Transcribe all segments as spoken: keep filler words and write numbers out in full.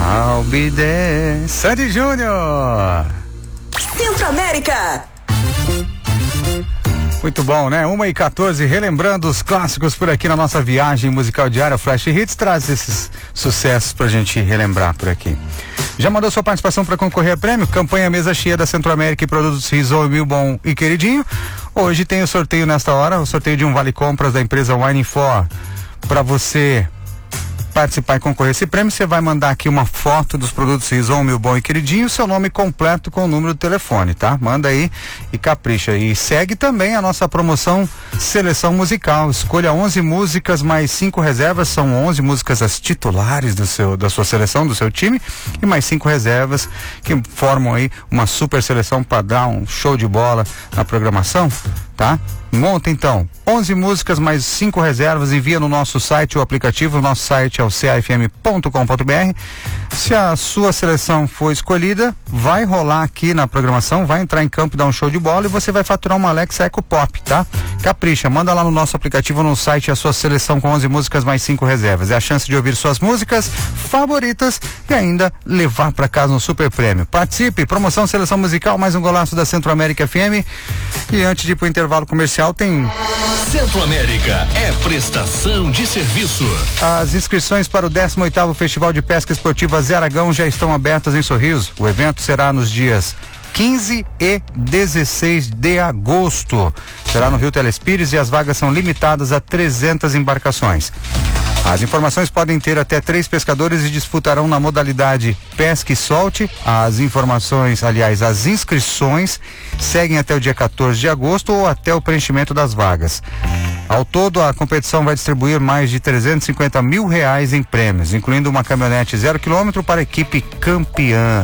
I'll be there. Sandy Júnior. Centro América. Muito bom, né? uma e quatorze, relembrando os clássicos por aqui na nossa viagem musical diária. Flash Hits traz esses sucessos pra gente relembrar por aqui. Já mandou sua participação para concorrer a prêmio? Campanha Mesa Cheia da Centro América e produtos Rizou, Milbon e Queridinho. Hoje tem o sorteio nesta hora, o sorteio de um vale compras da empresa Wine For. Para você participar e concorrer a esse prêmio, você vai mandar aqui uma foto dos produtos Rizou, Milbon e Queridinho, seu nome completo com o número do telefone, tá? Manda aí e capricha. E segue também a nossa promoção Seleção Musical. Escolha onze músicas mais cinco reservas, são onze músicas as titulares do seu, da sua seleção, do seu time, e mais cinco reservas que formam aí uma super seleção para dar um show de bola na programação, tá? Monta então onze músicas mais cinco reservas, envia no nosso site o aplicativo, o nosso site é o c a f m ponto com ponto b r. Se a sua seleção for escolhida, vai rolar aqui na programação, vai entrar em campo e dar um show de bola e você vai faturar uma Alexa Eco Pop, tá? Capricha, manda lá no nosso aplicativo, no site, a sua seleção com onze músicas mais cinco reservas. É a chance de ouvir suas músicas favoritas e ainda levar para casa um super prêmio. Participe, promoção Seleção Musical, mais um golaço da Centro América F M. E antes de ir pro intervalo comercial, tem Centro América é prestação de serviço. As inscrições para o décimo oitavo Festival de Pesca Esportiva Zé Aragão já estão abertas em Sorriso. O evento será nos dias quinze e dezesseis de agosto. Será no Rio Telespires e as vagas são limitadas a trezentas embarcações. As informações podem ter até três pescadores e disputarão na modalidade pesca e solte. As informações, aliás, as inscrições seguem até o dia quatorze de agosto ou até o preenchimento das vagas. Ao todo, a competição vai distribuir mais de trezentos e cinquenta mil reais em prêmios, incluindo uma caminhonete zero quilômetro para a equipe campeã.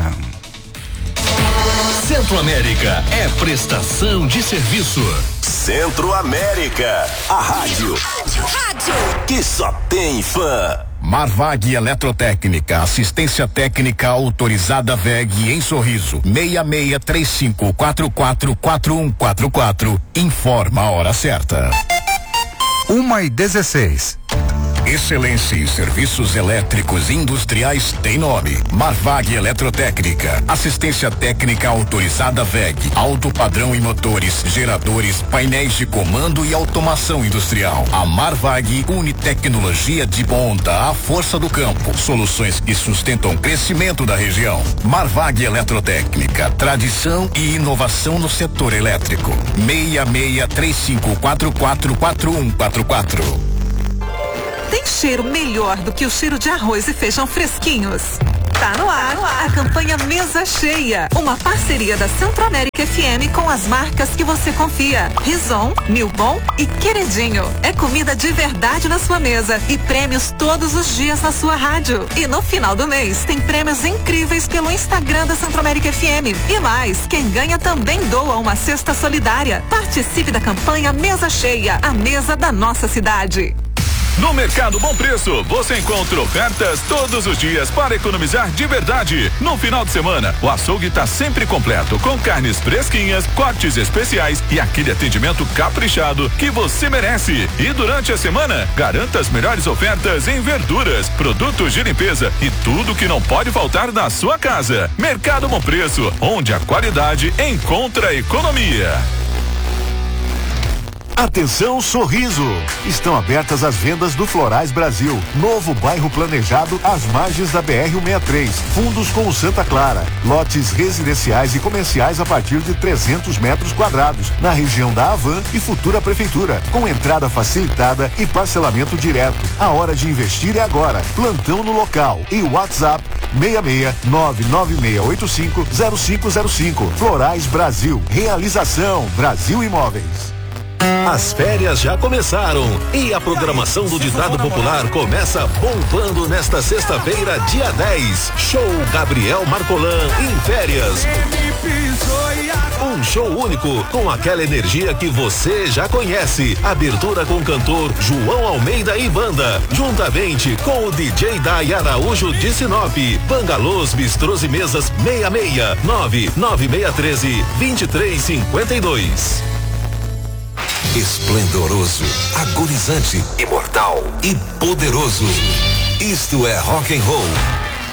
Centro América é prestação de serviço. Centro América, a rádio, rádio, rádio que só tem fã. Marvag Eletrotécnica, assistência técnica autorizada V E G em Sorriso, seis seis três cinco quatro quatro quatro um quatro quatro. Informa a hora certa. uma e dezesseis. Excelência em serviços elétricos industriais tem nome. Marvag Eletrotécnica. Assistência técnica autorizada V E G. Alto padrão em motores, geradores, painéis de comando e automação industrial. A Marvag une tecnologia de ponta à força do campo. Soluções que sustentam o crescimento da região. Marvag Eletrotécnica. Tradição e inovação no setor elétrico. seis seis três cinco quatro quatro quatro um quatro quatro. Tem cheiro melhor do que o cheiro de arroz e feijão fresquinhos? Tá no ar, a campanha Mesa Cheia, uma parceria da Centro América F M com as marcas que você confia. Rizou, Milbon e Queridinho. É comida de verdade na sua mesa e prêmios todos os dias na sua rádio. E no final do mês tem prêmios incríveis pelo Instagram da Centro América F M. E mais, quem ganha também doa uma cesta solidária. Participe da campanha Mesa Cheia, a mesa da nossa cidade. No Mercado Bom Preço, você encontra ofertas todos os dias para economizar de verdade. No final de semana, o açougue está sempre completo, com carnes fresquinhas, cortes especiais e aquele atendimento caprichado que você merece. E durante a semana, garanta as melhores ofertas em verduras, produtos de limpeza e tudo que não pode faltar na sua casa. Mercado Bom Preço, onde a qualidade encontra economia. Atenção Sorriso! Estão abertas as vendas do Florais Brasil, novo bairro planejado às margens da B R cento e sessenta e três, fundos com o Santa Clara, lotes residenciais e comerciais a partir de trezentos metros quadrados, na região da Havan e futura prefeitura, com entrada facilitada e parcelamento direto. A hora de investir é agora. Plantão no local e WhatsApp seis seis nove nove seis oito cinco zero cinco zero cinco. Florais Brasil, realização Brasil Imóveis. As férias já começaram e a programação do ditado popular começa bombando nesta sexta-feira, dia dez. Show Gabriel Marcolan em férias. Um show único com aquela energia que você já conhece. Abertura com o cantor João Almeida e banda, juntamente com o D J Dai Araújo de Sinop. Bangalôs, bistrôs e mesas seis seis nove nove seis um três dois três cinco dois. Esplendoroso, agonizante, imortal e poderoso. Isto é rock and roll.